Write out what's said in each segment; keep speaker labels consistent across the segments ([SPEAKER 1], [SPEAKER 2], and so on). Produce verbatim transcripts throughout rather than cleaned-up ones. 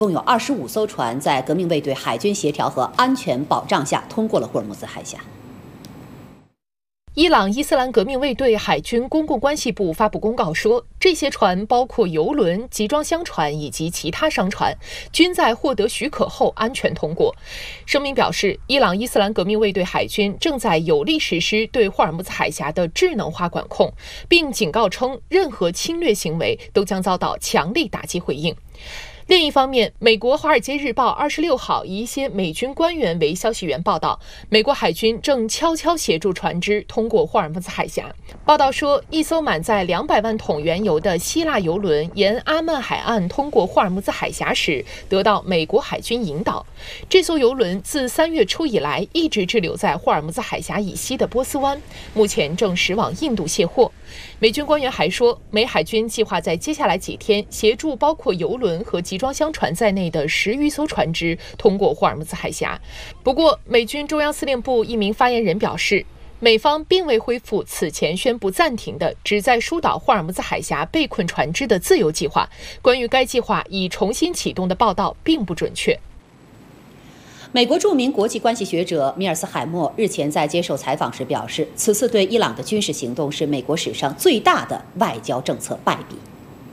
[SPEAKER 1] 共有二十五艘船在革命卫队海军协调和安全保障下通过了霍尔木兹海峡。
[SPEAKER 2] 伊朗伊斯兰革命卫队海军公共关系部发布公告说，这些船包括油轮、集装箱船以及其他商船，均在获得许可后安全通过。声明表示，伊朗伊斯兰革命卫队海军正在有力实施对霍尔木兹海峡的智能化管控，并警告称，任何侵略行为都将遭到强力打击回应。 另一方面，美国《华尔街日报》二十六号以一些美军官员为消息源报道，美国海军正悄悄协助船只通过霍尔木兹海峡。报道说，一艘满载两百万桶原油的希腊油轮沿阿曼海岸通过霍尔木兹海峡时，得到美国海军引导。这艘油轮自三月初以来一直滞留在霍尔木兹海峡以西的波斯湾，目前正驶往印度卸货。 美军官员还说，美海军计划在接下来几天协助包括油轮和集装箱船在内的十余艘船只通过霍尔木兹海峡。不过，美军中央司令部一名发言人表示，美方并未恢复此前宣布暂停的旨在疏导霍尔木兹海峡被困船只的自由计划。关于该计划已重新启动的报道并不准确。
[SPEAKER 1] 美国著名国际关系学者米尔斯海默日前在接受采访时表示，此次对伊朗的军事行动是美国史上最大的外交政策败笔。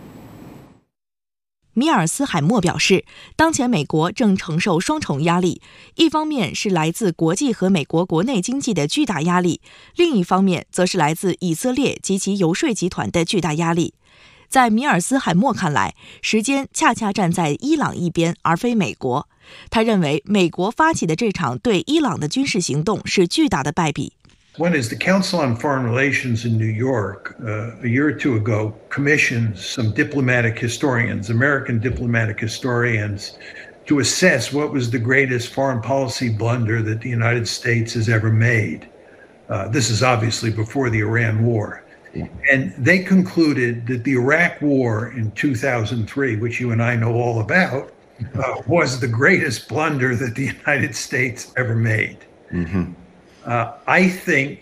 [SPEAKER 3] 米尔斯海默表示，当前美国正承受双重压力，一方面是来自国际和美国国内经济的巨大压力，另一方面则是来自以色列及其游说集团的巨大压力。 在米尔斯海默看来，时间恰恰站在伊朗一边，而非美国。他认为，美国发起的这场对伊朗的军事行动是巨大的败笔。
[SPEAKER 4] One is the Council on Foreign Relations in New York uh, a year or two ago commissioned some diplomatic historians, American diplomatic historians, to assess what was the greatest foreign policy blunder that the United States has ever made. Uh, this is obviously before the Iran War. And they concluded that the Iraq War in two thousand three, which you and I know all about, uh, was the greatest blunder that the United States ever made. Mm-hmm. uh, I think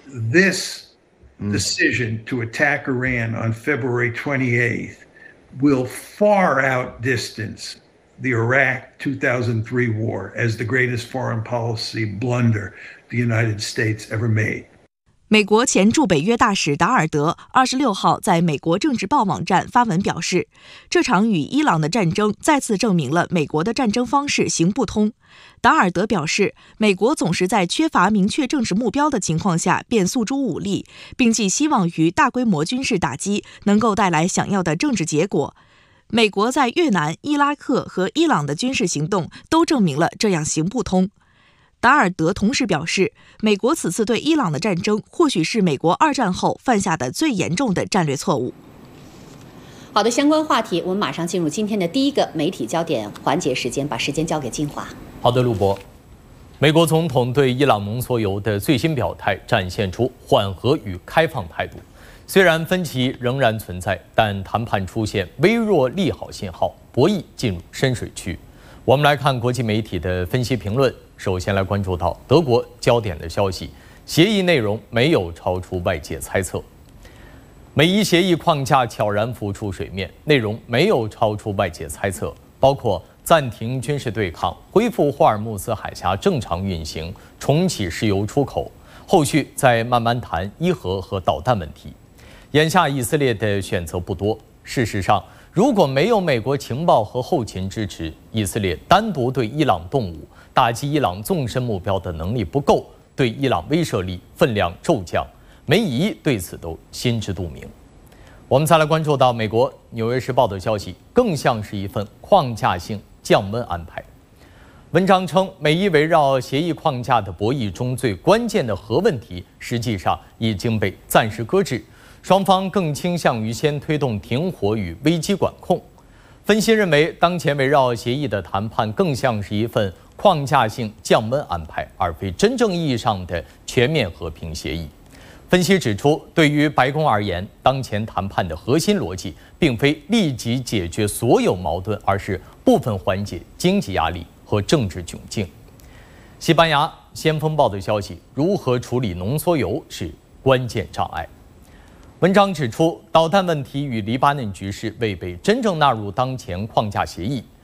[SPEAKER 4] this mm. decision to attack Iran on February twenty-eighth will far outdistance the Iraq two thousand three war as the greatest foreign policy blunder the United States ever made.
[SPEAKER 3] 美国前驻北约大使达尔德二十六号在美国政治报网站发文表示，这场与伊朗的战争再次证明了美国的战争方式行不通。达尔德表示，美国总是在缺乏明确政治目标的情况下便诉诸武力，并寄希望于大规模军事打击能够带来想要的政治结果。美国在越南、伊拉克和伊朗的军事行动都证明了这样行不通。达尔德同时表示，美国此次对伊朗的战争或许是美国二战后犯下的最严重的战略错误。
[SPEAKER 1] 好的，相关话题，我们马上进入今天的第一个媒体焦点环节时间，把时间交给金华。
[SPEAKER 5] 好的，陆博。美国总统对伊朗浓缩铀的最新表态，展现出缓和与开放态度。虽然分歧仍然存在，但谈判出现微弱利好信号，博弈进入深水区。我们来看国际媒体的分析评论。首先来关注到德国焦点的消息，协议内容没有超出外界猜测。美伊协议框架悄然浮出水面，内容没有超出外界猜测，包括暂停军事对抗、恢复霍尔木兹海峡正常运行、重启石油出口，后续再慢慢谈伊核和导弹问题。眼下以色列的选择不多。事实上，如果没有美国情报和后勤支持，以色列单独对伊朗动武，打击伊朗纵深目标的能力不够，对伊朗威慑力分量骤降。梅姨对此都心知肚明。我们再来关注到美国《纽约时报》的消息，更像是一份框架性降温安排。文章称，美伊围绕协议框架的博弈中最关键的核问题，实际上已经被暂时搁置。双方更倾向于先推动停火与危机管控。分析认为，当前围绕协议的谈判更像是一份框架性降温安排，而非真正意义上的全面和平协议。分析指出，对于白宫而言，当前谈判的核心逻辑并非立即解决所有矛盾，而是部分缓解经济压力和政治窘境。西班牙《先锋报》的消息，如何处理浓缩铀是关键障碍。文章指出，导弹问题与黎巴嫩局势未被真正纳入当前框架协议。